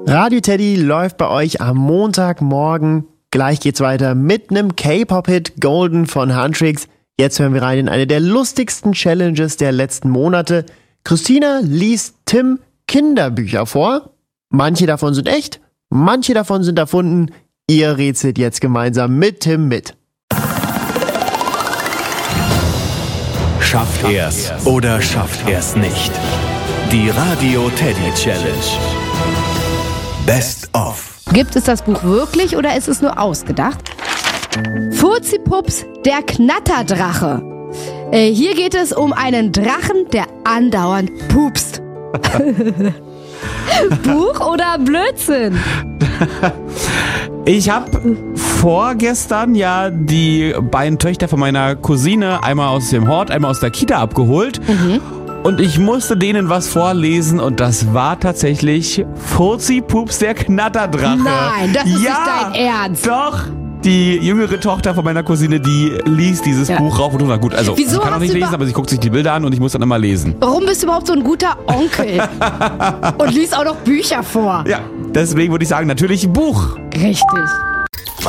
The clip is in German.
Radio Teddy läuft bei euch am Montagmorgen. Gleich geht's weiter mit einem K-Pop-Hit Golden von Huntrix. Jetzt hören wir rein in eine der lustigsten Challenges der letzten Monate. Christina liest Tim Kinderbücher vor. Manche davon sind echt, manche davon sind erfunden. Ihr rätselt jetzt gemeinsam mit Tim mit. Schafft er's oder schafft er's nicht? Die Radio Teddy Challenge. Best of. Gibt es das Buch wirklich oder ist es nur ausgedacht? Furzi-Pups, der Knatterdrache. Hier geht es um einen Drachen, der andauernd pupst. Buch oder Blödsinn? Ich habe vorgestern ja die beiden Töchter von meiner Cousine einmal aus dem Hort, einmal aus der Kita abgeholt. Und ich musste denen was vorlesen und das war tatsächlich Furzi-Pups, der Knatterdrache. Nein, das ist nicht dein Ernst. Doch. Die jüngere Tochter von meiner Cousine, die liest dieses Buch rauf und runter. Gut, also Wieso sie kann auch nicht lesen, aber sie guckt sich die Bilder an und ich muss dann immer lesen. Warum bist du überhaupt so ein guter Onkel? Und liest auch noch Bücher vor. Ja, deswegen würde ich sagen, natürlich ein Buch. Richtig.